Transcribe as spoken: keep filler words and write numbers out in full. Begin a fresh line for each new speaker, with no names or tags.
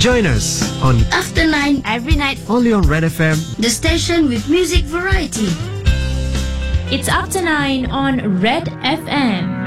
Join us on
After nine,
Every night,
only on Red F M.
the station with music variety.
it's After nine on Red F M.